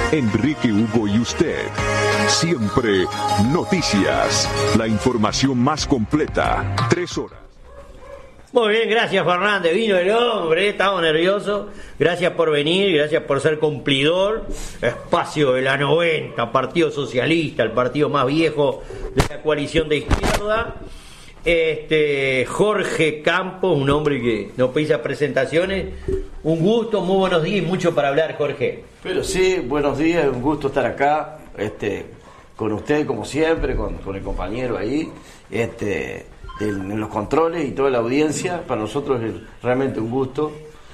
Enrique, Hugo y usted. Siempre noticias. La información más completa. 3 horas. Muy bien, gracias Fernández. Vino el hombre, estamos nerviosos. Gracias por venir, gracias por ser cumplidor. Espacio de la 90, Partido Socialista, el partido más viejo de la coalición de izquierda. Jorge Campos, un hombre que no pisa presentaciones. Un gusto, muy buenos días y mucho para hablar, Jorge. Pero sí, buenos días, un gusto estar acá, con usted como siempre, con el compañero ahí, en los controles y toda la audiencia. Para nosotros es realmente un gusto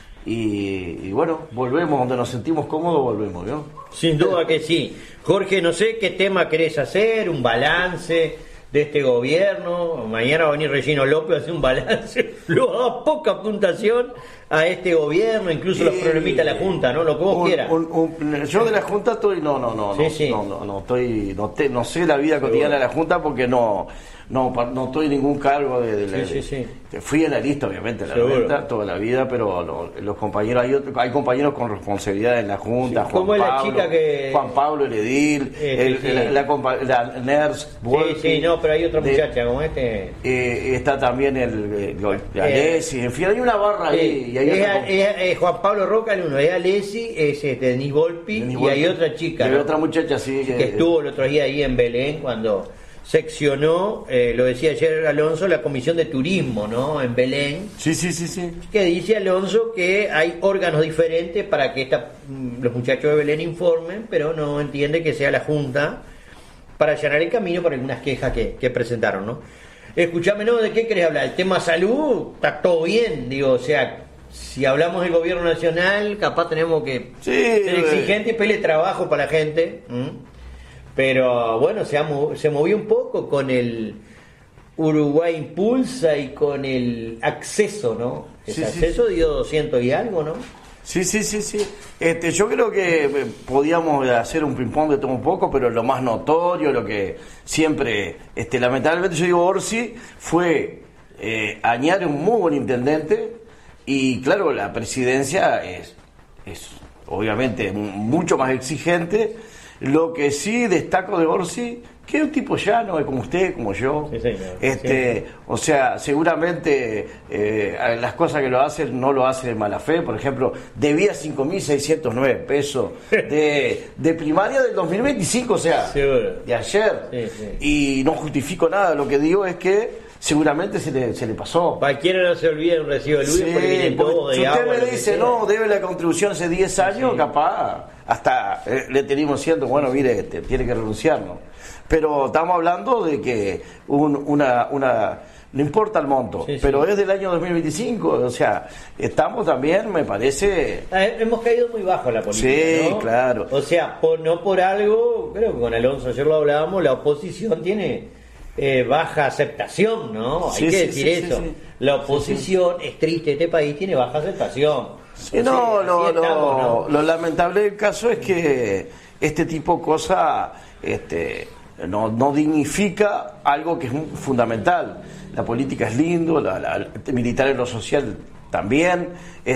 y bueno, volvemos donde nos sentimos cómodos, volvemos, ¿no? Sin duda que sí. Jorge, no sé qué tema querés hacer, un balance de este gobierno. Mañana va a venir Regino López a hacer un balance. Lo da poca puntuación a este gobierno, incluso los problemitas de la Junta, ¿no? Lo que vos quieras. Yo de la Junta estoy, no sé la vida cotidiana de la Junta porque no estoy en ningún cargo fui analista obviamente la Junta toda la vida, pero los compañeros, hay compañeros con responsabilidad en la Junta, ¿Cómo es la chica que... Juan Pablo, el edil, la NERS, pero hay otra muchacha como está también la Alessi, en fin, hay una barra ahí. Y hay Juan Pablo Roca, el uno, es Alessi, es Denis Volpi, y hay otra chica, y hay otra muchacha, sí, que estuvo el otro día ahí en Belén cuando seccionó, lo decía ayer Alonso, la Comisión de Turismo, ¿no? En Belén. Sí. Que dice Alonso que hay órganos diferentes para que los muchachos de Belén informen, pero no entiende que sea la Junta para allanar el camino por algunas quejas que presentaron, ¿no? Escuchame, ¿no? ¿De qué querés hablar? El tema salud, está todo bien, digo, o sea, si hablamos del gobierno nacional, capaz tenemos que ser exigentes y pedirle trabajo para la gente. Pero bueno, se movió un poco con el Uruguay Impulsa y con el acceso, ¿no? Ese acceso dio 200 y algo, ¿no? Sí. Yo creo que podíamos hacer un ping-pong de todo un poco, pero lo más notorio, lo que siempre, lamentablemente yo digo, Orsi fue Añar un muy buen intendente y claro, la presidencia es obviamente mucho más exigente. Lo que sí destaco de Orsi, que es un tipo llano, es como usted, como yo. Sí, señor. O sea, seguramente las cosas que lo hacen no lo hace de mala fe. Por ejemplo, debía 5.609 pesos de primaria del 2025, o sea, seguro, de ayer. Sí. Y no justifico nada, lo que digo es que seguramente se le pasó. Cualquiera no se olvida de un recibo de luz porque viene todo de si usted agua, me dice, no, debe la contribución hace 10 años, capaz, hasta le tenemos diciendo, bueno, mire, tiene que renunciar, ¿no? Pero estamos hablando de que no importa el monto, pero es del año 2025, o sea, estamos también, me parece... Hemos caído muy bajo la política, sí, ¿no? Claro. O sea, no por algo, creo que con Alonso ayer lo hablábamos, la oposición tiene baja aceptación, ¿no? Hay que decir eso. Sí. La oposición, es triste, este país tiene baja aceptación. Sí, lo lamentable del caso es que este tipo de cosas no dignifica algo que es fundamental. La política es lindo, la militar en lo social también,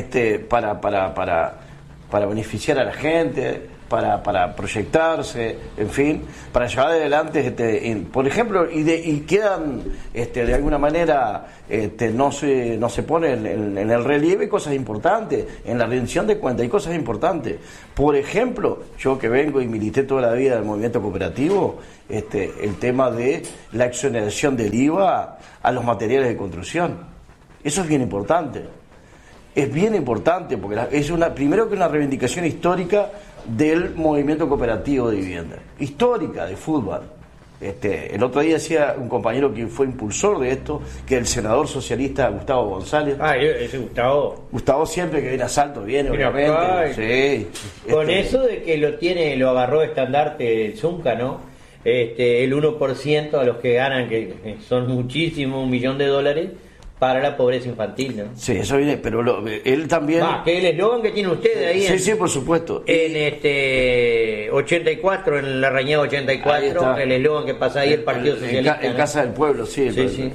para beneficiar a la gente, para proyectarse, en fin, para llevar adelante, por ejemplo, y quedan, de alguna manera, no se pone en el relieve cosas importantes, en la rendición de cuentas hay cosas importantes. Por ejemplo, yo que vengo y milité toda la vida del movimiento cooperativo, el tema de la exoneración del IVA a los materiales de construcción. Eso es bien importante. Es bien importante porque primero que una reivindicación histórica del movimiento cooperativo de vivienda, histórica de fútbol. El otro día decía un compañero que fue impulsor de esto, que el senador socialista Gustavo González. Ese Gustavo siempre que viene a Salto viene, obviamente. Con eso de que lo agarró de estandarte Zunca, ¿no? El 1% a los que ganan, que son muchísimos, $1 millón, para la pobreza infantil, ¿no? Sí, eso viene, pero él también... que el eslogan que tiene usted ahí sí, por supuesto. En 84, en la Rañada 84, el eslogan que pasa ahí, el Partido Socialista. En Casa del Pueblo, sí. Sí.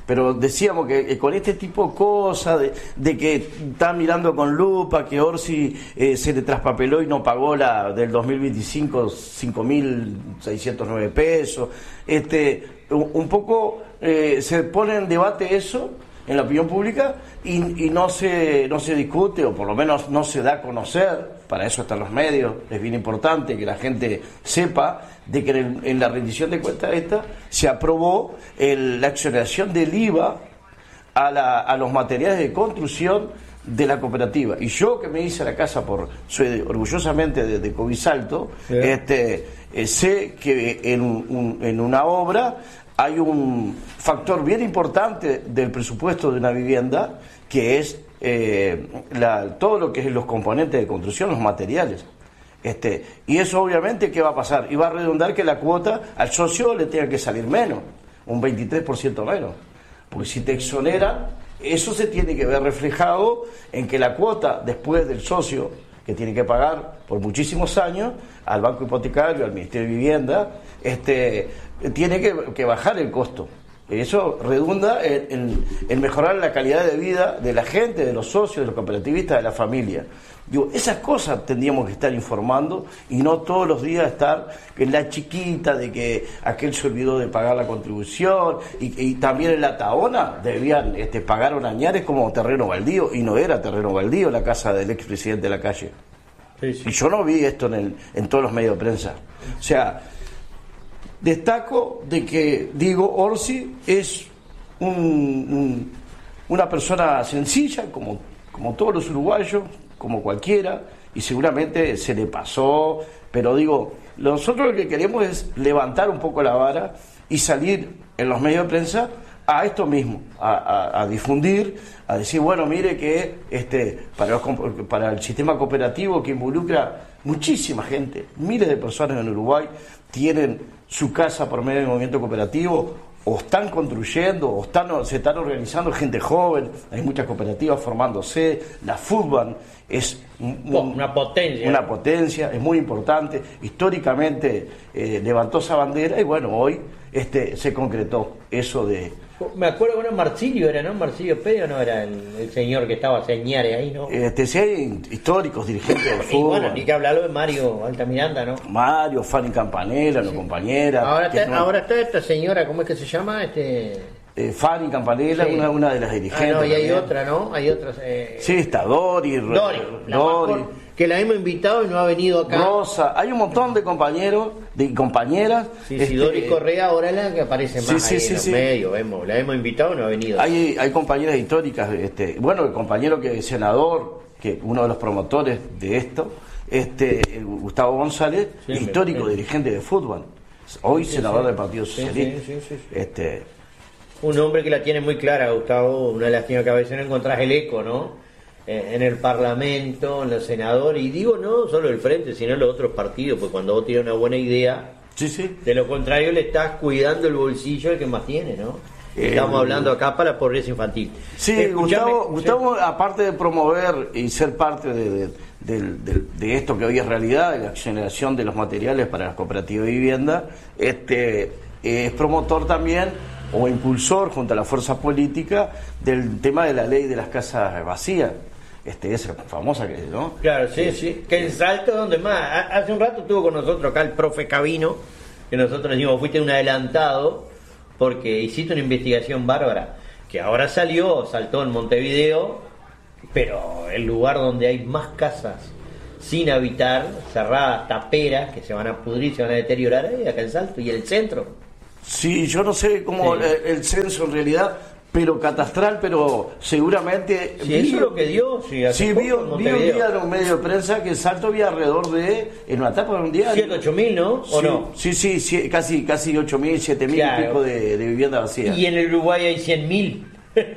pero decíamos que con este tipo de cosas, de que está mirando con lupa, que Orsi se le traspapeló y no pagó la del 2025 5.609 pesos, un poco se pone en debate eso en la opinión pública y no se discute, o por lo menos no se da a conocer. Para eso están los medios, es bien importante que la gente sepa de que en la rendición de cuentas se aprobó la exoneración del IVA a los materiales de construcción de la cooperativa. Y yo, que me hice la casa soy orgullosamente de Covisalto, sé que en una obra hay un factor bien importante del presupuesto de una vivienda, que es todo lo que es los componentes de construcción, los materiales. Y eso obviamente, ¿qué va a pasar? Y va a redundar que la cuota al socio le tenga que salir menos, un 23% menos. Porque si te exoneran, eso se tiene que ver reflejado en que la cuota después del socio, que tiene que pagar por muchísimos años al Banco Hipotecario, al Ministerio de Vivienda, tiene que bajar el costo. Eso redunda en mejorar la calidad de vida de la gente, de los socios, de los cooperativistas, de la familia. Digo, esas cosas tendríamos que estar informando y no todos los días estar en la chiquita de que aquel se olvidó de pagar la contribución y también en la Tahona debían pagar Orañares como terreno baldío, y no era terreno baldío la casa del expresidente de la calle. Sí, sí. Y yo no vi esto en todos los medios de prensa. O sea, destaco de que Orsi es una persona sencilla, como todos los uruguayos, como cualquiera, y seguramente se le pasó, pero nosotros lo que queremos es levantar un poco la vara y salir en los medios de prensa a esto mismo, a difundir, a decir, bueno, mire que para el sistema cooperativo, que involucra muchísima gente, miles de personas en Uruguay tienen su casa por medio del movimiento cooperativo, o están construyendo, o se están organizando, gente joven, hay muchas cooperativas formándose, la Foodbank es una potencia, es muy importante, históricamente levantó esa bandera, y bueno, hoy se concretó eso de... Me acuerdo que Marsilio era, ¿no? Marsilio Pérez, ¿no? Era el señor que estaba a señares ahí, ¿no? Sí, hay históricos dirigentes del fútbol. Y bueno, ni que hablarlo de Mario Altamiranda, ¿no? Mario, Fanny Campanella, sí. La compañera. Ahora está esta señora, ¿cómo es que se llama? Fanny Campanella, sí. una de las dirigentes. No, y hay otra, ¿no? Hay otras. Sí, está Dori. Que la hemos invitado y no ha venido acá. Rosa, hay un montón de compañeros y compañeras. Sí, Dori Correa ahora es la que aparece más en los medios, la hemos invitado y no ha venido. Hay compañeras históricas, el compañero que es senador, que uno de los promotores de esto, Gustavo González, histórico dirigente de fútbol, hoy senador del Partido Socialista. Un hombre que la tiene muy clara, Gustavo, una lástima que a veces no encontrás el eco, ¿no? En el Parlamento, en los senadores, y no solo el Frente, sino en los otros partidos, porque cuando vos tienes una buena idea, de lo contrario le estás cuidando el bolsillo al que más tiene, ¿no? Estamos hablando acá para la pobreza infantil. Sí, Gustavo, aparte de promover y ser parte de esto que hoy es realidad, de la generación de los materiales para las cooperativas de vivienda, es promotor también, o impulsor junto a la fuerza política, del tema de la ley de las casas vacías. Esa famosa que, ¿no? Claro, sí. Que en Salto, donde más. Hace un rato estuvo con nosotros acá el profe Cabino, que nosotros le decimos, fuiste un adelantado, porque hiciste una investigación bárbara, que ahora saltó en Montevideo, pero el lugar donde hay más casas sin habitar, cerradas, taperas, que se van a pudrir, se van a deteriorar, acá en Salto, y el centro. Sí, yo no sé cómo el censo en realidad, pero catastral, pero seguramente... Sí, eso es lo que dio. Sí, vi un día en un medio de prensa que en Salto había alrededor de, en una etapa de un día... 7, 8 mil, ¿no? ¿O no? Sí, casi 8 mil, 7 mil y pico de vivienda vacía. Y en el Uruguay hay 100 mil.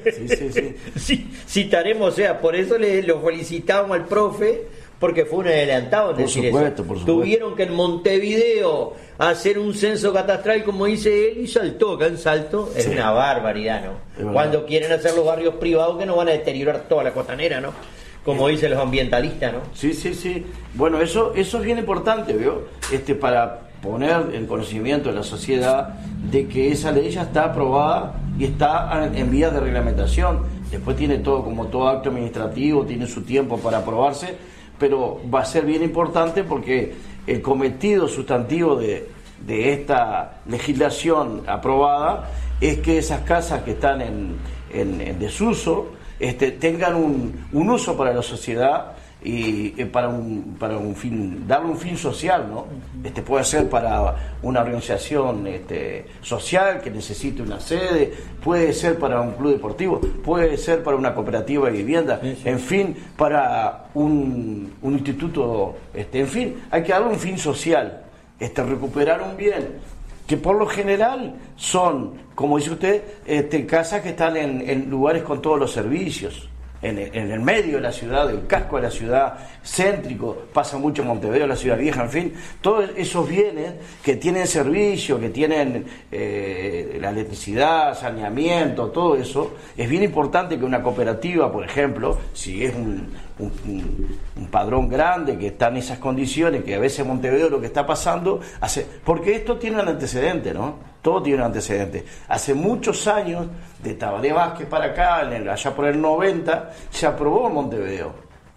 Sí. Citaremos, por eso lo felicitamos al profe, porque fue un adelantado en decir eso. Por supuesto. Tuvieron que en Montevideo hacer un censo catastral, como dice él, y saltó acá en Salto. Es una barbaridad, ¿no? Cuando quieren hacer los barrios privados, que no van a deteriorar toda la costanera, ¿no? Como dicen los ambientalistas, ¿no? Sí. Bueno, eso es bien importante, ¿veo? Para poner en conocimiento de la sociedad de que esa ley ya está aprobada y está en vías de reglamentación. Después tiene todo, como todo acto administrativo, tiene su tiempo para aprobarse, pero va a ser bien importante porque el cometido sustantivo de esta legislación aprobada es que esas casas que están en desuso tengan un uso para la sociedad y para un fin, darle un fin social, ¿no? Puede ser para una organización social que necesite una sede, puede ser para un club deportivo, puede ser para una cooperativa de vivienda, en fin, para un instituto, en fin, hay que darle un fin social, recuperar un bien que por lo general son, como dice usted, casas que están en lugares con todos los servicios. En el medio de la ciudad, el casco de la ciudad, céntrico, pasa mucho en Montevideo, la ciudad vieja, en fin, todos esos bienes que tienen servicio, que tienen la electricidad, saneamiento, todo eso, es bien importante que una cooperativa, por ejemplo, si es un padrón grande que está en esas condiciones, que a veces en Montevideo lo que está pasando, porque esto tiene un antecedente, ¿no? Todo tiene un antecedente. Hace muchos años, de Tabaré Vázquez para acá, allá por el 90, se aprobó en Montevideo.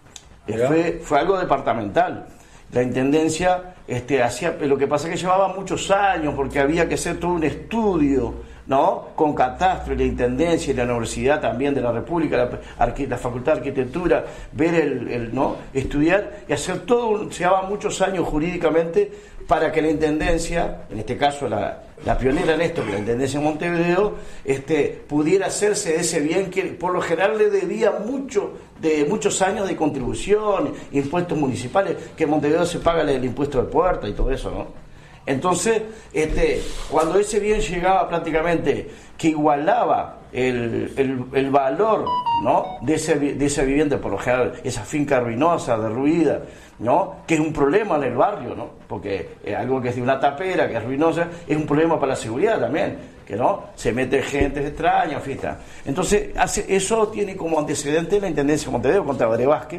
Fue algo departamental. La intendencia hacía, lo que pasa es que llevaba muchos años, porque había que hacer todo un estudio, ¿no? Con catastro y la intendencia y la universidad también de la República, la Facultad de Arquitectura, ver ¿no? Estudiar y hacer todo, se llevaba muchos años jurídicamente para que la intendencia, en este caso la pionera en esto, que la intendencia de Montevideo, pudiera hacerse de ese bien que por lo general le debía muchos años de contribución, impuestos municipales, que en Montevideo se paga el impuesto de puerta y todo eso, ¿no? Entonces, cuando ese bien llegaba prácticamente que igualaba el valor, ¿no? de esa vivienda, por lo general, esa finca ruinosa, derruida, ¿no? Que es un problema en el barrio, ¿no? Porque algo que es de una tapera, que es ruinosa, es un problema para la seguridad también, que no se mete gente extraña, en fin. Entonces, eso tiene como antecedente la Intendencia de Montevideo contra Tabaré Vázquez,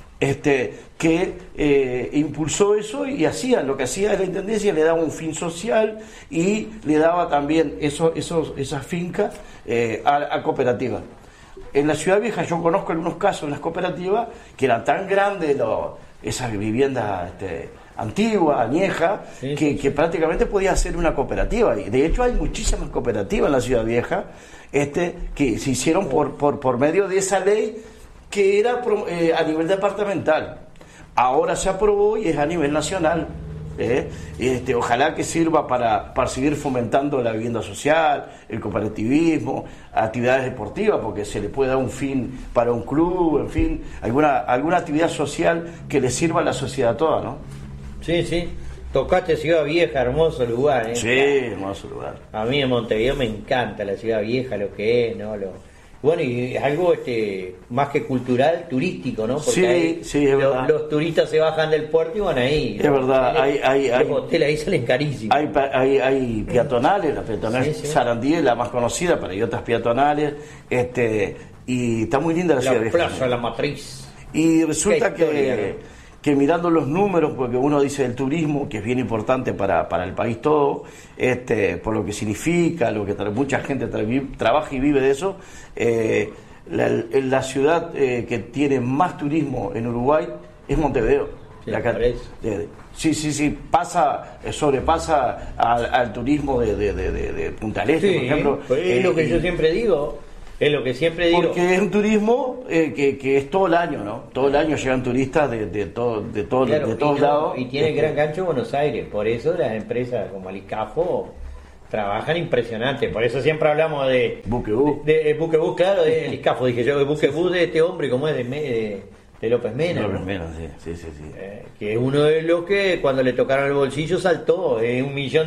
que impulsó eso y lo que hacía la intendencia, le daba un fin social y le daba también esas fincas a cooperativas. En la Ciudad Vieja yo conozco algunos casos en las cooperativas que eran tan grandes esas viviendas antiguas, añejas, sí, que prácticamente podía ser una cooperativa. Y de hecho hay muchísimas cooperativas en la Ciudad Vieja que se hicieron por medio de esa ley que era a nivel departamental. Ahora se aprobó y es a nivel nacional. Ojalá que sirva para seguir fomentando la vivienda social, el cooperativismo, actividades deportivas, porque se le puede dar un fin para un club, en fin, alguna actividad social que le sirva a la sociedad toda, ¿no? Sí, sí. Tocaste Ciudad Vieja, hermoso lugar, ¿eh? Sí, hermoso lugar. A mí en Montevideo me encanta la Ciudad Vieja, lo que es, ¿no? Bueno, y es algo más que cultural, turístico, ¿no? Porque sí, es verdad. Los turistas se bajan del puerto y van ahí. Es verdad, los hoteles ahí salen carísimos. Hay peatonales, la peatonal Sarandí es la más conocida, pero hay otras peatonales, y está muy linda la Ciudad Vieja. La Plaza de la Matriz. Y resulta que mirando los números, porque uno dice el turismo, que es bien importante para el país todo, por lo que significa, lo que mucha gente trabaja y vive de eso, la ciudad que tiene más turismo en Uruguay es Montevideo. Sí, sobrepasa al turismo de Punta del Este, por ejemplo. Es lo que yo siempre digo. Es lo que siempre digo. Porque es un turismo que es todo el año, ¿no? Todo el año llegan turistas de todos lados. Y tiene gran gancho Buenos Aires. Por eso las empresas como el ISCAFO trabajan impresionante. Por eso siempre hablamos de Buquebus. De Buquebus, claro, del ISCAFO. Dije yo, de Buquebus de este hombre, como es de López Mena. López Mena, sí. Que es uno de los que cuando le tocaron el bolsillo saltó, $1 millón.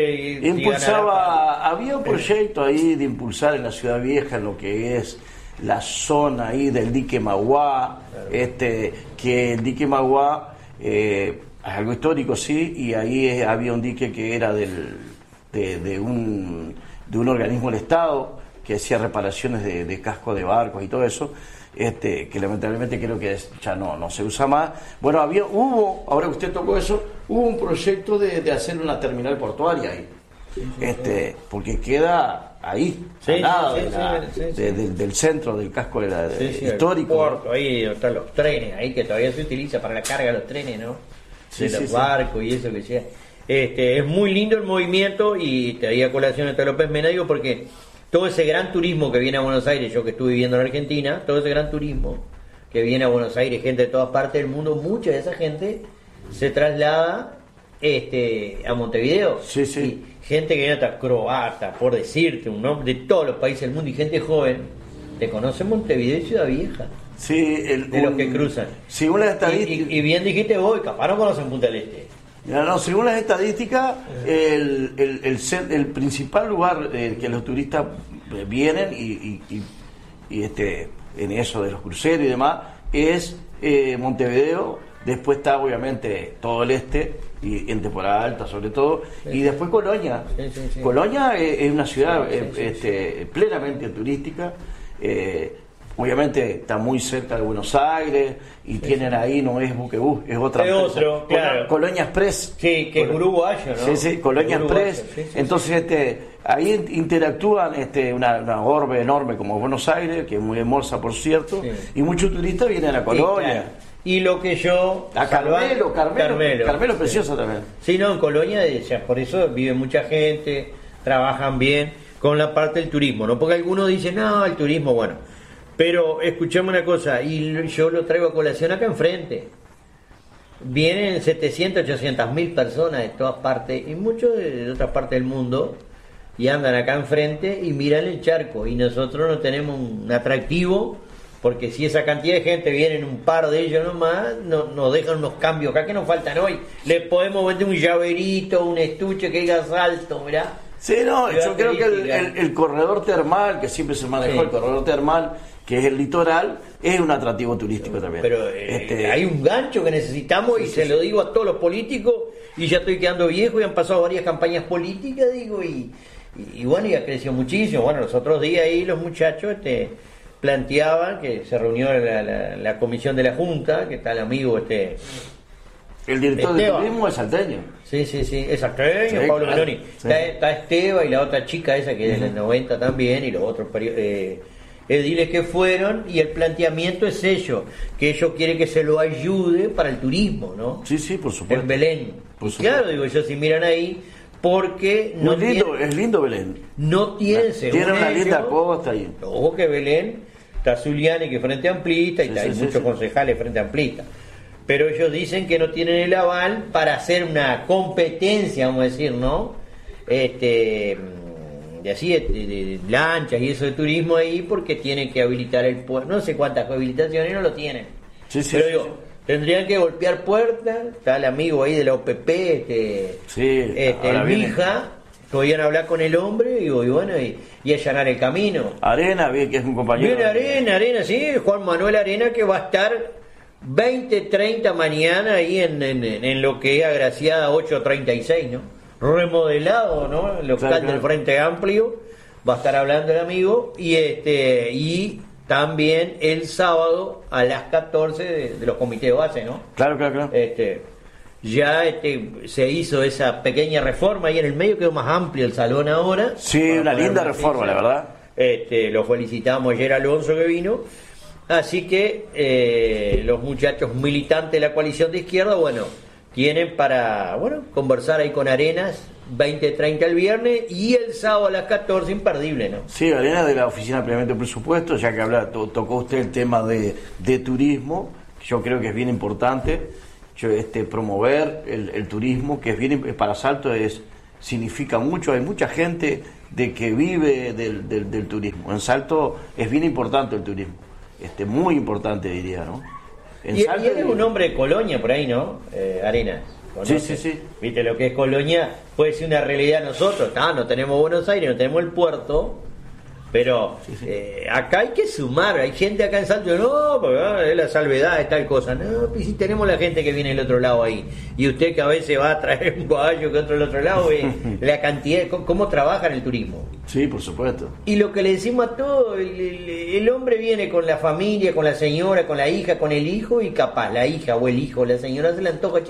Había un proyecto ahí de impulsar en la Ciudad Vieja lo que es la zona ahí del dique Maguá, que el dique Maguá es algo histórico, sí, y ahí había un dique que era de un organismo del Estado que hacía reparaciones de cascos de barcos y todo eso. Que lamentablemente creo que ya no se usa más. Bueno, ahora que usted tocó eso, hubo un proyecto de hacer una terminal portuaria ahí. porque queda ahí, al lado del centro del casco histórico. El puerto, ahí están los trenes, ahí que todavía se utiliza para la carga de los trenes, ¿no? De los barcos y eso que sea. Es muy lindo el movimiento, y te di a colación a López Mena, digo, porque todo ese gran turismo que viene a Buenos Aires, yo que estuve viviendo en Argentina, todo ese gran turismo que viene a Buenos Aires, gente de todas partes del mundo, mucha de esa gente se traslada a Montevideo. Y gente que viene hasta croata, por decirte un nombre, de todos los países del mundo, y gente joven, te conoce Montevideo y Ciudad Vieja. De los que cruzan. Según las estadísticas. Y bien dijiste vos, capaz no conocen Punta del Este. No, según las estadísticas, el principal lugar que los turistas vienen y en eso de los cruceros y demás es Montevideo. Después está obviamente todo el este, y en temporada alta sobre todo, y después Colonia. Colonia es una ciudad plenamente turística. Obviamente está muy cerca de Buenos Aires, y tienen ahí, no es Buquebús, es otra empresa. Claro. Colonia Express. Sí, que es uruguayo, ¿no? Sí, Colonia Express. Entonces, ahí interactúan una orbe enorme como Buenos Aires, que es muy hermosa, por cierto, y muchos turistas vienen a Colonia. Claro. Y lo que yo... A Carmelo precioso también. Sí, no, en Colonia, por eso vive mucha gente, trabajan bien con la parte del turismo, ¿no? Porque algunos dicen, no, el turismo, bueno... Pero escuchame una cosa, y yo lo traigo a colación acá enfrente. Vienen 700, 800 mil personas de todas partes, y muchos de otras partes del mundo, y andan acá enfrente y miran el charco, y nosotros no tenemos un atractivo, porque si esa cantidad de gente vienen un par de ellos nomás, nos dejan unos cambios acá que nos faltan hoy. Le podemos vender un llaverito, un estuche que diga salto, mirá. Sí, no, yo creo que el corredor termal, que siempre se manejó, el corredor termal, que es el litoral, es un atractivo turístico también. Pero hay un gancho que necesitamos, y se lo digo a todos los políticos, y ya estoy quedando viejo, y han pasado varias campañas políticas, digo, y bueno, y ha crecido muchísimo. Bueno, los otros días ahí los muchachos planteaban que se reunió la comisión de la Junta, que está el amigo el director de turismo es salteño. Sí, es salteño, Pablo Meloni. Está Esteban y la otra chica esa que es del 90 también, y los otros ediles que fueron, y el planteamiento es que ellos quieren que se lo ayude para el turismo, ¿no? Sí, por supuesto. En Belén. Claro, digo yo, si miran ahí, porque no es lindo Belén. No tienen, según tiene una ellos, linda costa ahí. Ojo que Belén está Zuliani, que es Frente Amplista, y hay muchos concejales Frente Amplista. Pero ellos dicen que no tienen el aval para hacer una competencia, vamos a decir, ¿no? De lanchas y eso de turismo ahí, porque tienen que habilitar el puerto. No sé cuántas habilitaciones, no lo tienen. Pero digo, tendrían que golpear puertas. Está el amigo ahí de la OPP, el Mija, podían hablar con el hombre, y bueno, y allanar el camino. Arena, bien, que es un compañero. Bien, Arena, sí, Juan Manuel Arena, que va a estar 20:30 mañana ahí en lo que es Agraciada 836, ¿no? Remodelado, ¿no? El local del Frente Amplio, va a estar hablando el amigo, y también el sábado a las 14 de los comités de base, ¿no? Claro. Ya se hizo esa pequeña reforma ahí en el medio, quedó más amplio el salón ahora. Sí, una linda reforma, la verdad. Lo felicitamos ayer a Alonso que vino. Así que los muchachos militantes de la coalición de izquierda, bueno, tienen para conversar ahí con Arenas 20:30 el viernes, y el sábado a las 14 imperdible, ¿no? Sí, Arenas de la Oficina de Planeamiento de Presupuesto, ya que tocó usted el tema de turismo, yo creo que es bien importante promover el turismo, que es bien para Salto, significa mucho. Hay mucha gente que vive del turismo. En Salto es bien importante el turismo. Muy importante, diría, ¿no? Y eres un hombre de Colonia por ahí, ¿no? Arenas. Sí. Viste, lo que es Colonia puede ser una realidad nosotros. No tenemos Buenos Aires, no tenemos el puerto, pero acá hay que sumar. Hay gente acá en Salto, no, porque es la salvedad, es tal cosa. No, pues si tenemos la gente que viene del otro lado ahí, y usted que a veces va a traer un caballo que otro del otro lado, la cantidad, cómo trabajan el turismo. Sí, por supuesto. Y lo que le decimos a todos, el hombre viene con la familia, con la señora, con la hija, con el hijo, y capaz la hija o el hijo o la señora se le antoja, che,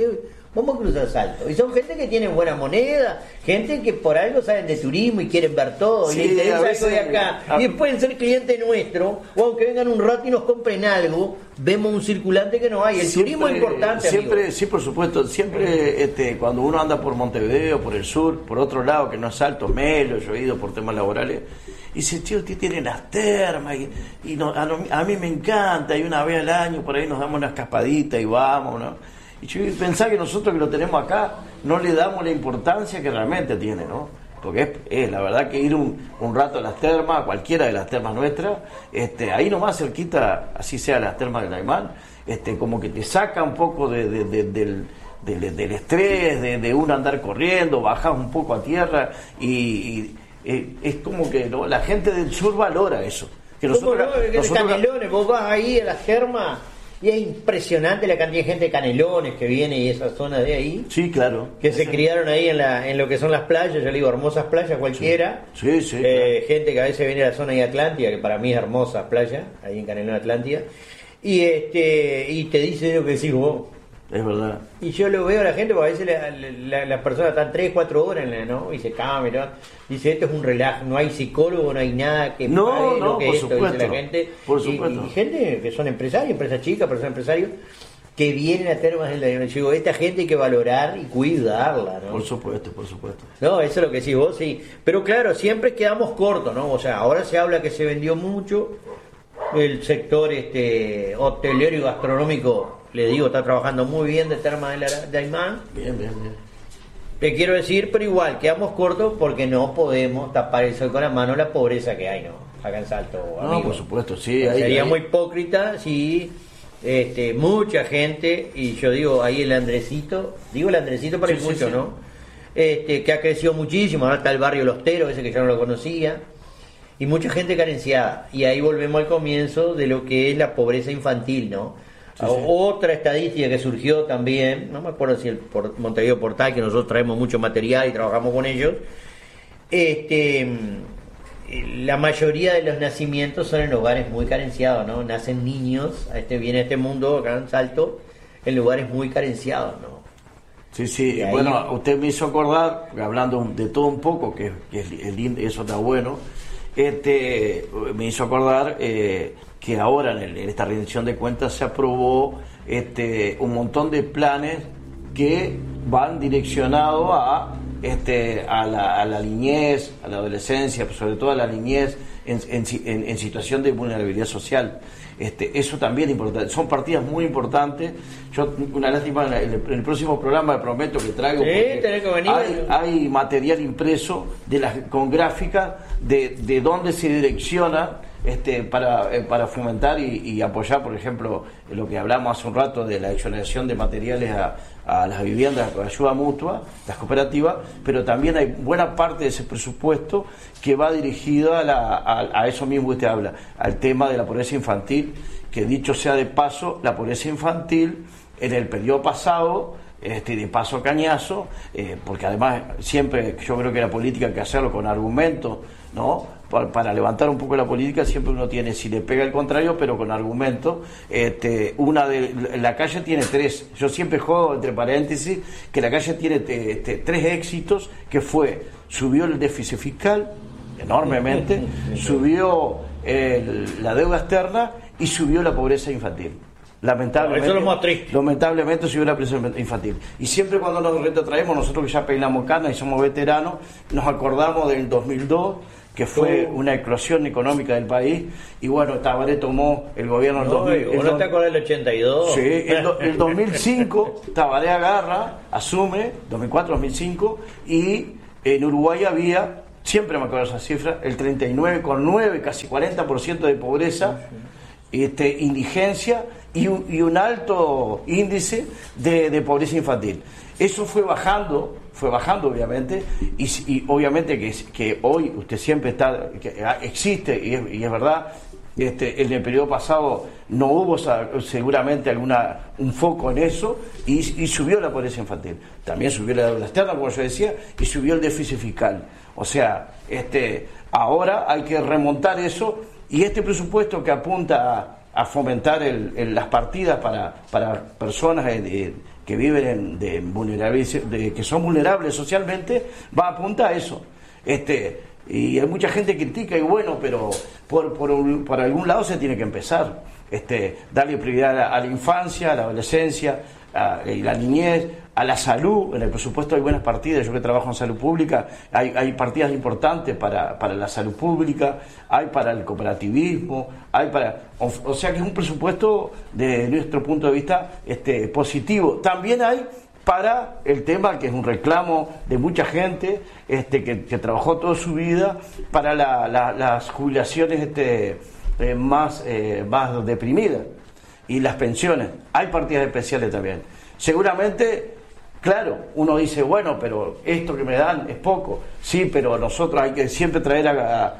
vamos a cruzar Salto. Y son gente que tiene buena moneda, gente que por algo saben de turismo y quieren ver todo, Sí, y les interesa a veces- algo de acá. Y pueden ser clientes nuestros, o aunque vengan un rato y nos compren algo, vemos un circulante que no hay. El turismo es importante, siempre, amigo. sí, por supuesto. Siempre cuando uno anda por Montevideo, por el sur, por otro lado, que no es Salto, Melo, yo he ido por temas laborales, y dice, tío, usted tiene las termas, y a mí me encanta, y una vez al año por ahí nos damos una escapadita y vamos, ¿no? Y yo pensaba que nosotros que lo tenemos acá no le damos la importancia que realmente tiene, ¿no? Porque es la verdad que ir un rato a las termas, cualquiera de las termas nuestras, ahí nomás cerquita, así sea las termas del Aymán, como que te saca un poco del estrés, de uno andar corriendo, bajas un poco a tierra y es como que, ¿no?, la gente del sur valora eso. Que ¿Cómo nosotros, no? nosotros- Canelones, vos vas ahí a las termas y es impresionante la cantidad de gente de Canelones que viene y esa zona de ahí. Sí, claro. Que se criaron ahí en lo que son las playas, yo le digo hermosas playas cualquiera. Sí, sí, Gente que a veces viene de la zona de Atlántida, que para mí es hermosa playa, ahí en Canelón, Atlántida. Y te dice lo que decís vos. Es verdad. Y yo lo veo a la gente, porque a veces las personas están 3, 4 horas, ¿no? Y se camen, ¿no? Dice, esto es un relajo, no hay psicólogo, no hay nada que No, pague no, lo que por esto, supuesto, dice la gente. por supuesto. Y gente que son empresarios, empresas chicas, personas empresarios, que vienen a termas del Aymán. Yo digo, esta gente hay que valorar y cuidarla, ¿no? Por supuesto, por supuesto. No, eso es lo que decís vos, sí. Pero claro, siempre quedamos cortos, ¿no? O sea, ahora se habla que se vendió mucho. El sector hotelero y gastronómico, le digo, está trabajando muy bien de termas de Aymán. Bien, bien, bien. Te quiero decir, pero igual, quedamos cortos porque no podemos tapar el sol con la mano la pobreza que hay, ¿no? Acá en Salto, No, amigo. por supuesto, sí. Sería muy hipócrita si mucha gente, y yo digo ahí el Andresito para Sí, ir sí, mucho, sí. ¿no? Que ha crecido muchísimo, ahora está el barrio Lostero, ese que yo no lo conocía, y mucha gente carenciada, y ahí volvemos al comienzo de lo que es la pobreza infantil, ¿no? Sí, sí. Otra estadística que surgió también, no me acuerdo si el Montevideo Portal, que nosotros traemos mucho material y trabajamos con ellos, la mayoría de los nacimientos son en hogares muy carenciados, ¿no? Nacen niños, viene a este mundo acá en Salto, en lugares muy carenciados, ¿no? Sí, sí. Y ahí- Bueno, usted me hizo acordar, hablando de todo un poco, que eso está bueno, me hizo acordar que ahora en esta rendición de cuentas se aprobó un montón de planes que van direccionados a la niñez, a la adolescencia, pero sobre todo a la niñez en situación de vulnerabilidad social. Eso también es importante. Son partidas muy importantes. Yo, una lástima, en el próximo programa le prometo que traigo, Sí, porque tenés que venir. hay material impreso con gráficas de dónde se direcciona para fomentar y apoyar, por ejemplo, lo que hablamos hace un rato de la exoneración de materiales a las viviendas con ayuda mutua, las cooperativas, pero también hay buena parte de ese presupuesto que va dirigido a eso mismo que usted habla, al tema de la pobreza infantil, que dicho sea de paso, la pobreza infantil en el periodo pasado, de paso cañazo, porque además siempre yo creo que la política hay que hacerlo con argumentos, ¿no? Para levantar un poco la política siempre uno tiene, si le pega el contrario, pero con argumentos. La calle tiene 3, yo siempre juego entre paréntesis que la calle tiene 3 éxitos, que subió el déficit fiscal enormemente, subió la deuda externa y subió la pobreza infantil. Lamentablemente, Eso es lo más triste. lamentablemente subió la pobreza infantil. Y siempre cuando nos retrotraemos, nosotros que ya peinamos canas y somos veteranos, nos acordamos del 2002, que fue una eclosión económica del país, y bueno, Tabaré tomó el gobierno en 2000. ¿Vos no te acordás del 82? Sí, el 2005 Tabaré asume, 2004-2005, y en Uruguay había, siempre me acuerdo esa cifra, el 39,9, casi 40% de pobreza, indigencia y un alto índice de pobreza infantil. Eso fue bajando obviamente, y obviamente que hoy usted siempre existe, y es verdad. En el periodo pasado no hubo seguramente un foco en eso, y subió la pobreza infantil. También subió la deuda externa, como yo decía, y subió el déficit fiscal. O sea, ahora hay que remontar eso, y este presupuesto que apunta a fomentar las partidas para personas que viven que son vulnerables socialmente, va a apuntar a eso. Y hay mucha gente que critica, y bueno, pero por algún lado se tiene que empezar. Darle prioridad a la infancia, a la adolescencia, y la niñez, a la salud. En el presupuesto hay buenas partidas. Yo que trabajo en salud pública, hay partidas importantes para la salud pública, hay para el cooperativismo, o sea que es un presupuesto de nuestro punto de vista positivo. También hay para el tema que es un reclamo de mucha gente que trabajó toda su vida para las jubilaciones más deprimidas y las pensiones. Hay partidas especiales también. Seguramente, claro, uno dice, bueno, pero esto que me dan es poco. Sí, pero nosotros hay que siempre traer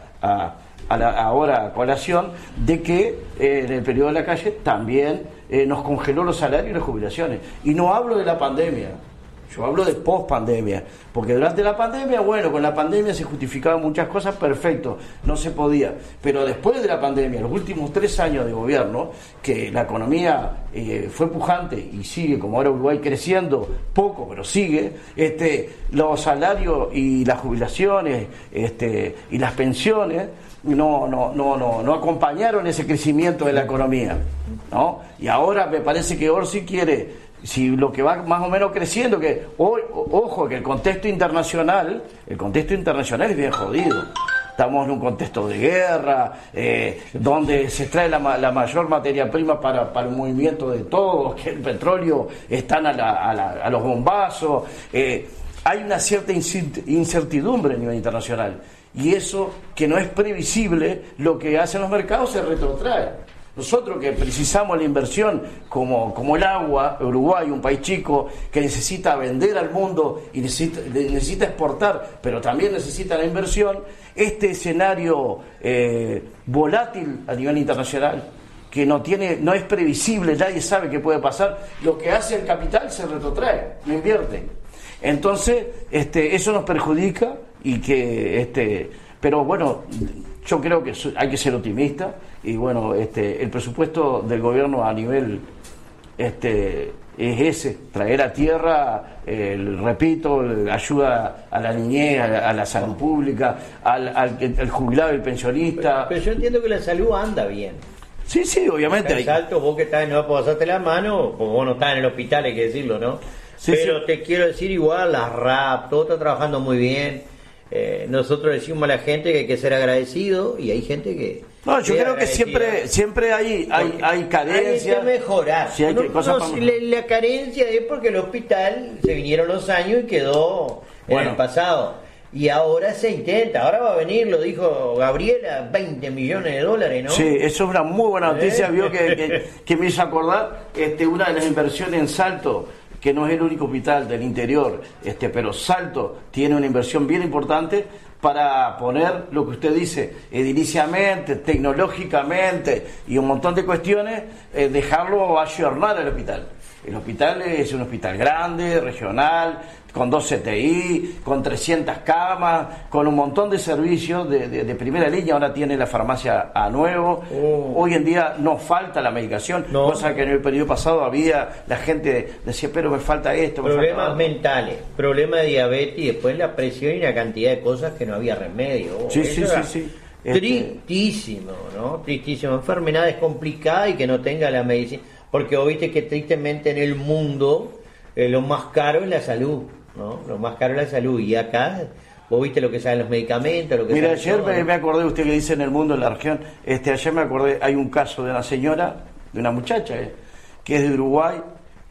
ahora a colación de que en el periodo de la calle también nos congeló los salarios y las jubilaciones. Y no hablo de la pandemia, yo hablo de post-pandemia, porque durante la pandemia, bueno, con la pandemia se justificaban muchas cosas, perfecto, no se podía, pero después de la pandemia, los últimos 3 años de gobierno, que la economía fue pujante y sigue, como ahora Uruguay, creciendo poco, pero sigue, los salarios y las jubilaciones y las pensiones no acompañaron ese crecimiento de la economía, ¿no? Y ahora me parece que Orsi quiere, si lo que va más o menos creciendo, que ojo, que el contexto internacional es bien jodido. Estamos en un contexto de guerra, donde se extrae la mayor materia prima para el movimiento de todos, que el petróleo están a los bombazos. Hay una cierta incertidumbre a nivel internacional, y eso que no es previsible, lo que hacen los mercados se retrotrae. Nosotros que precisamos la inversión como el agua, Uruguay, un país chico que necesita vender al mundo y necesita exportar, pero también necesita la inversión, este escenario volátil a nivel internacional, que no es previsible, nadie sabe qué puede pasar, lo que hace el capital se retrotrae, no invierte. Entonces, eso nos perjudica pero bueno, yo creo que hay que ser optimista y bueno, el presupuesto del gobierno a nivel es ese, traer a tierra, repito, ayuda a la niñez, a la salud pública, al jubilado y el pensionista. Pero yo entiendo que la salud anda bien. Sí, obviamente. El salto, vos que estás, no puedo pasarte la mano, porque vos no estás en el hospital, hay que decirlo, ¿no? Sí, pero te quiero decir igual, la RAP, todo está trabajando muy bien. Nosotros decimos a la gente que hay que ser agradecido y hay gente que... No, yo creo que siempre hay carencias. Hay que mejorar. Sí, la carencia es porque el hospital se vinieron los años y quedó en el pasado. Y ahora se intenta, ahora va a venir, lo dijo Gabriela, $20 millones, ¿no? Sí, eso es una muy buena noticia, vio que me hizo acordar una de las inversiones en Salto, que no es el único hospital del interior, pero Salto tiene una inversión bien importante para poner lo que usted dice, ediliciamente, tecnológicamente y un montón de cuestiones, dejarlo ayornar al hospital. El hospital es un hospital grande, regional, con 2 CTI, con 300 camas, con un montón de servicios de primera línea. Ahora tiene la farmacia a nuevo. Hoy en día no falta la medicación, cosa que en el periodo pasado la gente decía, pero me falta esto. Problemas mentales, problemas de diabetes y después la presión y una cantidad de cosas que no había remedio. Sí. Tristísimo, ¿no? Tristísimo. Enfermedades complicadas y que no tenga la medicina. Porque vos viste que tristemente en el mundo lo más caro es la salud, ¿no? Lo más caro es la salud. Y acá vos viste lo que salen los medicamentos, lo que... Mira, ayer me acordé, usted que dice en el mundo, en la región, ayer me acordé, hay un caso de una señora, de una muchacha, que es de Uruguay,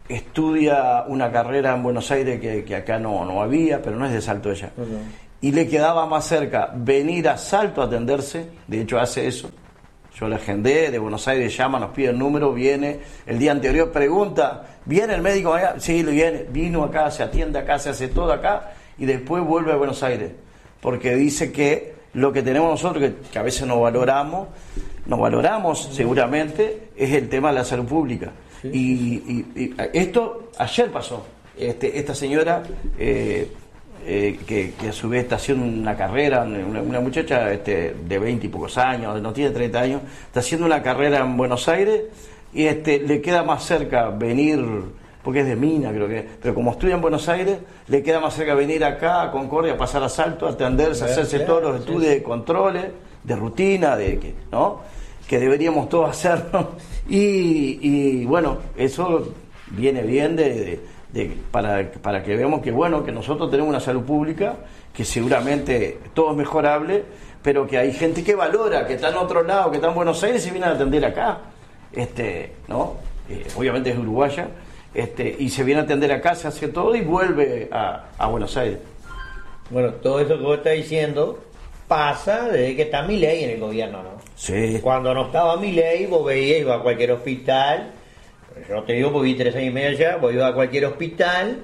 estudia una carrera en Buenos Aires que acá no había, pero no es de Salto ella. Y le quedaba más cerca venir a Salto a atenderse, de hecho hace eso. Yo le agendé, de Buenos Aires llama, nos pide el número, viene, el día anterior pregunta, ¿viene el médico allá? Sí, viene, vino acá, se atiende acá, se hace todo acá, y después vuelve a Buenos Aires, porque dice que lo que tenemos nosotros, que a veces no valoramos seguramente, es el tema de la salud pública. Sí. Y esto ayer pasó, esta señora... que a su vez está haciendo una carrera, una muchacha de 20 y pocos años, no tiene 30 años, está haciendo una carrera en Buenos Aires y le queda más cerca venir porque es de Mina, creo que, pero como estudia en Buenos Aires, le queda más cerca venir acá a Concordia, a pasar a Salto, a atenderse, a hacerse todos los estudios de controles, de rutina, ¿no? Que deberíamos todos hacerlo. Y bueno, eso viene bien para que veamos que bueno, que nosotros tenemos una salud pública, que seguramente todo es mejorable, pero que hay gente que valora, que está en otro lado, que está en Buenos Aires y viene a atender acá, ¿no? Obviamente es uruguaya, y se viene a atender acá, se hace todo y vuelve a Buenos Aires. Bueno, todo eso que vos estás diciendo pasa desde que está Milei en el gobierno, ¿no? Sí. Cuando no estaba Milei, vos veías, iba a cualquier hospital, yo te digo porque vi 3 años y medio allá, vos ibas a cualquier hospital,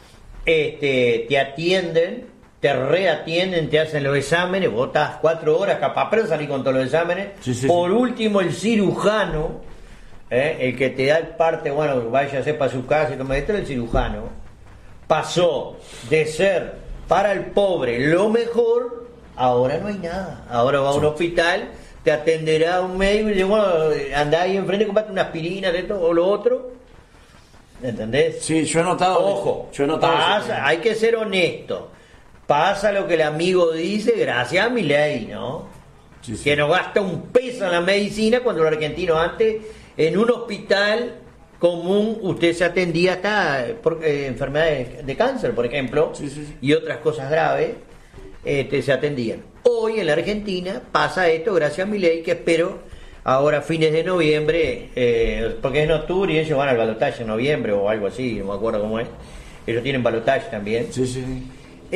te atienden, te reatienden, te hacen los exámenes, vos estás 4 horas capaz, pero salís con todos los exámenes. Sí. Por último, el cirujano, el que te da el parte, bueno, váyase para su casa y tome esto, el cirujano pasó de ser para el pobre lo mejor, ahora no hay nada. Ahora va a un hospital, te atenderá un médico y dice, bueno, andá ahí enfrente, comprate una aspirina, de esto o lo otro. ¿Entendés? Sí, yo he notado. Ojo, pasa, eso. Hay que ser honesto. Pasa lo que el amigo dice, gracias a Milei, ¿no? Sí. Que no gasta un peso en la medicina, cuando los argentinos antes, en un hospital común, usted se atendía hasta por enfermedades de cáncer, por ejemplo, y otras cosas graves, se atendían. Hoy en la Argentina pasa esto gracias a Milei, que espero ahora fines de noviembre, porque es en octubre y ellos van al balotaje en noviembre o algo así, no me acuerdo cómo es. Ellos tienen balotaje también. Sí.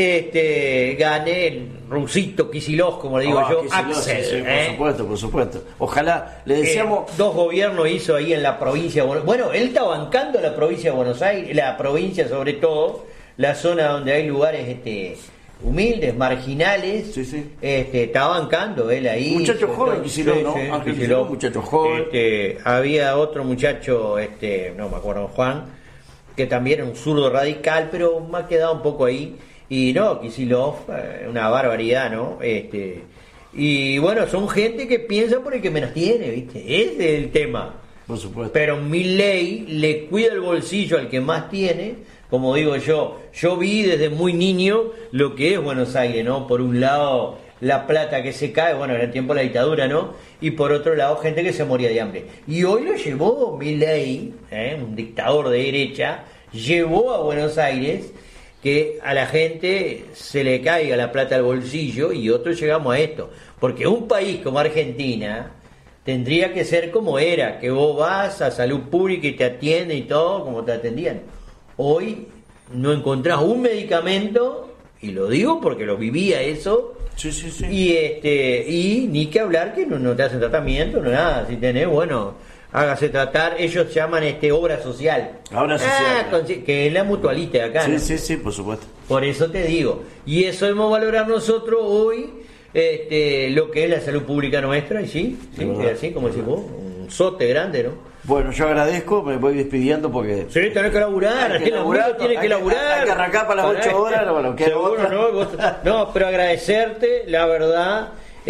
Gane el rusito Kicillof, como le digo yo, Kicillof, Axel. Sí, por supuesto. Ojalá, le deseamos. 2 gobiernos hizo ahí en la provincia. Bueno, él está bancando la provincia de Buenos Aires, la provincia sobre todo, la zona donde hay lugares humildes, marginales. Sí. Está bancando él ahí. Muchacho joven, Kicillof, ¿no? Ángel Kicillof, muchacho joven. Había otro muchacho, no me acuerdo, Juan, que también era un zurdo radical, pero me ha quedado un poco ahí. Y no, Kicillof, una barbaridad, ¿no? Y bueno, son gente que piensa por el que menos tiene, ¿viste? Ese es el tema. Por supuesto. Pero Milei le cuida el bolsillo al que más tiene, como digo yo vi desde muy niño lo que es Buenos Aires, ¿no? Por un lado, la plata que se cae, bueno, en el tiempo de la dictadura, ¿no? Y por otro lado, gente que se moría de hambre. Y hoy lo llevó Milei, un dictador de derecha, llevó a Buenos Aires que a la gente se le caiga la plata al bolsillo, y otros llegamos a esto, porque un país como Argentina tendría que ser como era, que vos vas a salud pública y te atienden y todo como te atendían. Hoy no encontrás un medicamento, y lo digo porque lo vivía eso. Sí. Y ni que hablar que no te hacen tratamiento, no nada. Si tenés, bueno, hágase tratar. Ellos llaman obra social. Obra social. Que es la mutualista de acá, ¿no? Sí, por supuesto. Por eso te digo. Y eso hemos valorado nosotros hoy, lo que es la salud pública nuestra, y sí, es así como decís vos, un sote grande, ¿no? Bueno, yo agradezco, me voy despidiendo porque... Sí, tenés que laburar, tiene que laburar. Hay que arrancar para las 8 horas, bueno, seguro, no, pero agradecerte, la verdad.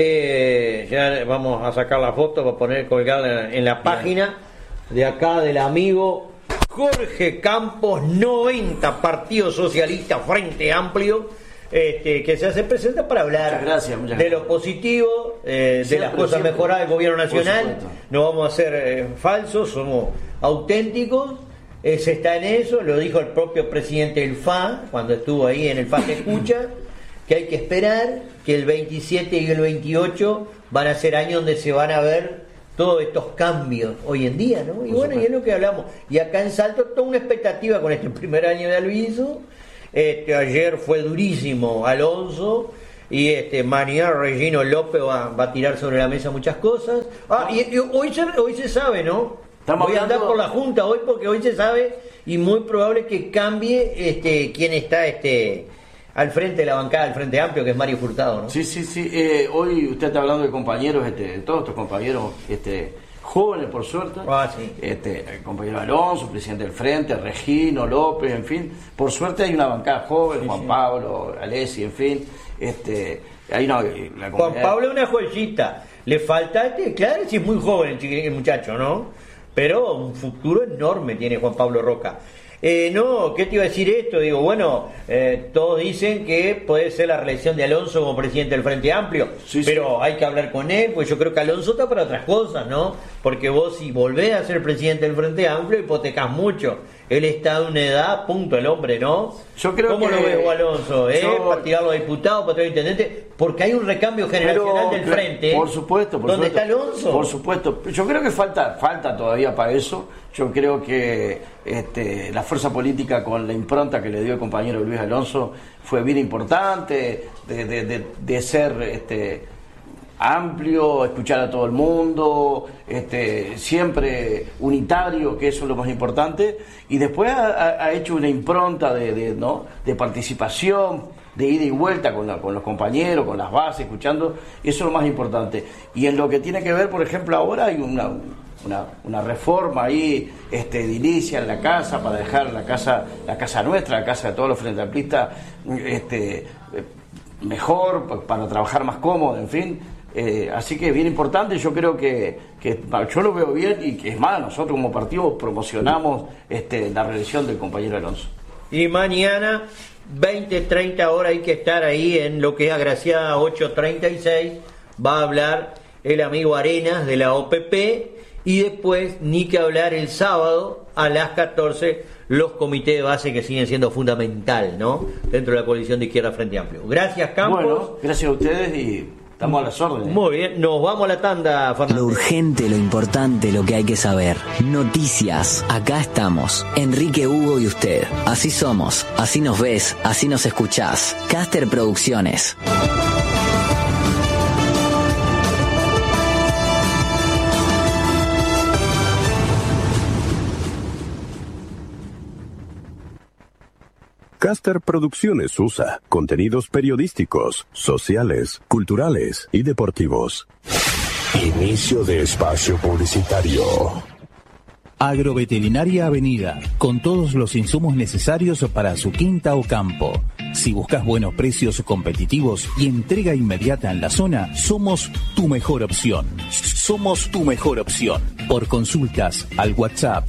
Ya vamos a sacar la foto para poner colgada en la página de acá del amigo Jorge Campos, 90 Partido Socialista, Frente Amplio, que se hace presente para hablar de lo positivo, de las cosas mejoradas del gobierno nacional. No vamos a ser falsos, somos auténticos. Se está en eso, lo dijo el propio presidente del FA cuando estuvo ahí en el FA que escucha, que hay que esperar, que el 27 y el 28 van a ser años donde se van a ver todos estos cambios hoy en día, ¿no? Y bueno, y es lo que hablamos. Y acá en Salto toda una expectativa con este primer año de Alviso. Ayer fue durísimo Alonso, y mañana Regino López va a tirar sobre la mesa muchas cosas. Y hoy se sabe, ¿no? Voy a andar por la Junta hoy porque hoy se sabe, y muy probable que cambie quién está al frente de la bancada del Frente Amplio, que es Mario Furtado, ¿no? Sí. Hoy usted está hablando de compañeros, todos estos compañeros jóvenes, por suerte. Sí. El compañero Alonso, presidente del Frente, Regino López, en fin. Por suerte hay una bancada joven, Juan Pablo, Alessi, en fin. Hay Juan Pablo es una joyita. Le falta, claro, sí es muy joven el muchacho, ¿no? Pero un futuro enorme tiene Juan Pablo Roca. No, ¿qué te iba a decir esto? Digo, bueno, todos dicen que puede ser la reelección de Alonso como presidente del Frente Amplio, sí, pero sí. Hay que hablar con él, pues yo creo que Alonso está para otras cosas, ¿no? Porque vos si volvés a ser presidente del Frente Amplio hipotecás mucho. Él está de una edad, punto, el hombre, ¿no? Yo creo ¿Cómo que lo ves, Alonso? ¿Para tirarlo a diputado, para tirar a intendente? Porque hay un recambio generacional del Frente. Por supuesto. ¿Dónde está Alonso? Por supuesto. Yo creo que falta todavía para eso. Yo creo que la fuerza política con la impronta que le dio el compañero Luis Alonso fue bien importante, de ser amplio, escuchar a todo el mundo, siempre unitario, que eso es lo más importante, y después ha hecho una impronta de participación, de ida y vuelta con los compañeros, con las bases, escuchando, eso es lo más importante. Y en lo que tiene que ver, por ejemplo, ahora hay una reforma ahí edilicia en la casa, para dejar la casa nuestra, la casa de todos los frente amplistas, mejor, para trabajar más cómodo, en fin. Así que es bien importante. Yo creo que yo lo veo bien, y que es más, nosotros como partido promocionamos la reelección del compañero Alonso. Y mañana 20-30 horas hay que estar ahí en lo que es Agraciada 836, va a hablar el amigo Arenas de la OPP, y después ni que hablar el sábado a las 14 los comités de base, que siguen siendo fundamental, ¿no?, dentro de la coalición de Izquierda Frente Amplio. Gracias, Campos. Bueno, gracias a ustedes y estamos a las órdenes. Muy bien, nos vamos a la tanda, Fernando. Lo urgente, lo importante, lo que hay que saber. Noticias. Acá estamos. Enrique, Hugo y usted. Así somos. Así nos ves. Así nos escuchás. Caster Producciones. Caster Producciones USA, contenidos periodísticos, sociales, culturales y deportivos. Inicio de espacio publicitario. Agroveterinaria Avenida, con todos los insumos necesarios para su quinta o campo. Si buscas buenos precios competitivos y entrega inmediata en la zona, somos tu mejor opción. Somos tu mejor opción. Por consultas al WhatsApp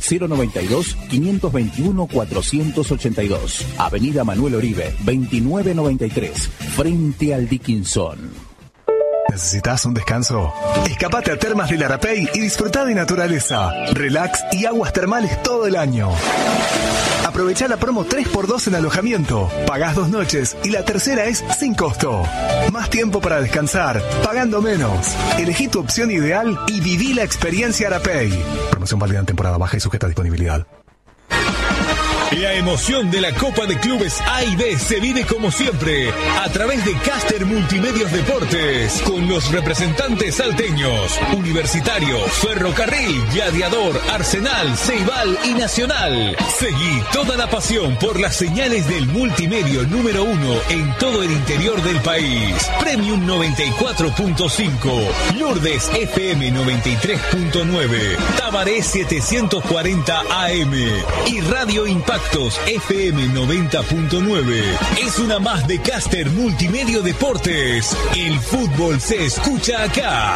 092-521-482. Avenida Manuel Oribe, 2993, frente al Dickinson. ¿Necesitas un descanso? Escapate a Termas del Arapey y disfruta de naturaleza, relax y aguas termales todo el año. Aprovecha la promo 3x2 en alojamiento. Pagás 2 noches y la tercera es sin costo. Más tiempo para descansar, pagando menos. Elegí tu opción ideal y viví la experiencia Arapey. Promoción válida en temporada baja y sujeta a disponibilidad. La emoción de la Copa de Clubes A y B se vive como siempre a través de Caster Multimedios Deportes, con los representantes salteños, Universitario, Ferrocarril, Gladiador, Arsenal, Ceibal y Nacional. Seguí toda la pasión por las señales del multimedio número 1 en todo el interior del país. Premium 94.5, Lourdes FM 93.9, Tabaré 740 AM y Radio Impacto FM 90.9. Es una más de Caster Multimedio Deportes. El fútbol se escucha acá.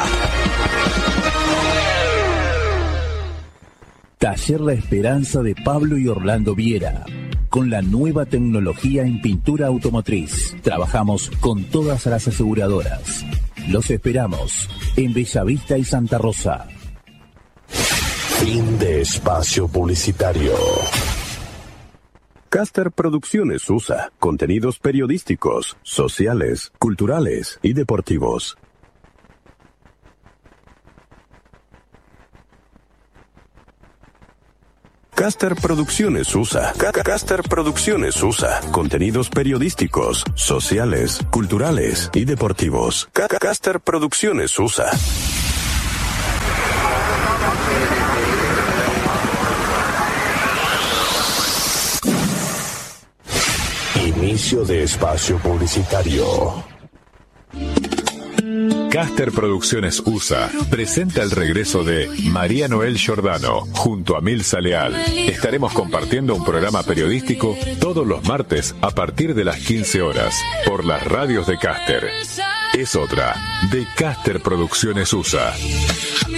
Taller La Esperanza de Pablo y Orlando Viera. Con la nueva tecnología en pintura automotriz. Trabajamos con todas las aseguradoras. Los esperamos en Bellavista y Santa Rosa. Fin de espacio publicitario. Caster Producciones USA, contenidos periodísticos, sociales, culturales y deportivos. Caster Producciones USA. Caster Producciones USA, contenidos periodísticos, sociales, culturales y deportivos. Caster Producciones USA. Inicio de espacio publicitario. Caster Producciones USA presenta el regreso de María Noel Giordano junto a Milza Leal. Estaremos compartiendo un programa periodístico todos los martes a partir de las 15 horas por las radios de Caster. Es otra de Caster Producciones USA.